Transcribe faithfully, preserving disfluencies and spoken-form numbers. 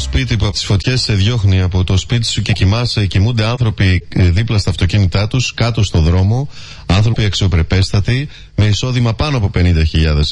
σπίτι που από τις φωτιές σε διώχνει από το σπίτι σου και κοιμάσαι, κοιμούνται άνθρωποι δίπλα στα αυτοκίνητά τους, κάτω στο δρόμο, άνθρωποι αξιοπρεπέστατοι, με εισόδημα πάνω από πενήντα χιλιάδες